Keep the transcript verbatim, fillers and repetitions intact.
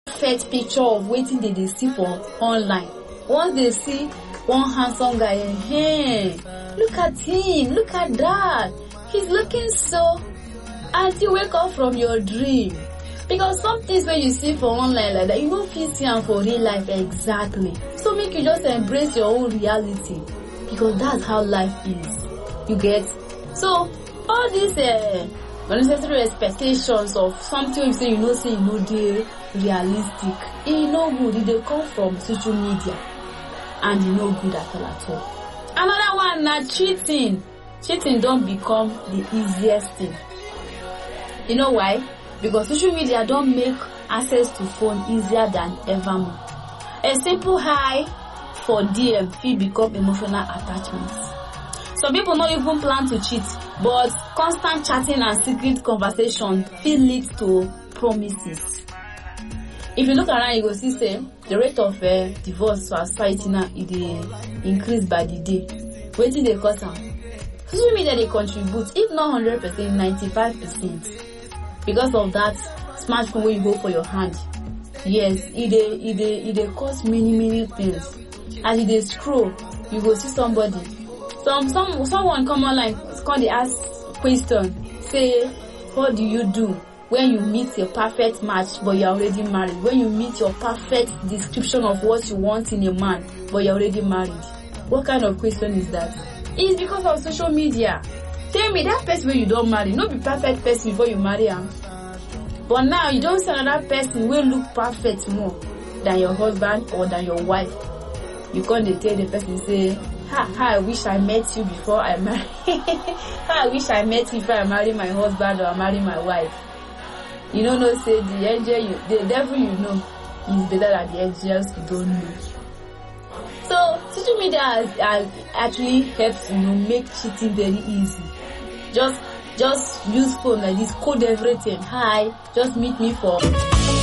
perfect picture of wetin they dey see for online. Once they see one handsome guy, hey, look at him, look at that, he's looking so, until you wake up from your dream. Because some things when you see for online like that, you don't feel see them for real life exactly. So make you just embrace your own reality, because that's how life is. You get? So all these uh, unnecessary expectations of something you say you know say you know dey realistic, e no good. E dey come from social media, and e no good at all at all. Another one na cheating. Cheating don become the easiest thing. You know why? Because social media don't make access to phone easier than ever more. A simple hi for D M fit become emotional attachment. Some people not even plan to cheat, but constant chatting and secret conversation fit lead to promises. If you look around, you go see say the rate of uh, divorce for society now it dey increase by the day. Wetin dey cause am? Social media dey contribute, if not one hundred percent, ninety-five percent. Because of that smartphone where you hold for your hand. Yes, it dey it dey it dey cause many many things. As you dey scroll, you go see somebody. Some some someone come online, come dey ask question. Say, what do you do when you meet your perfect match but you're already married? When you meet your perfect description of what you want in a man but you're already married? What kind of question is that? It's because of social media. Tell me, that person where you don't marry, no be perfect person before you marry him. But now you don't see another person will look perfect more than your husband or than your wife. You can't tell the person, say, ha, ha, I wish I met you before I marry. Ha, I wish I met you before I marry my husband or I marry my wife. You don't know, say the angel, you, the devil you know is better than the angels you don't know. So social media has, has actually helped, you know, make cheating very easy. Just, just use phone like this, code everything. Hi, just meet me for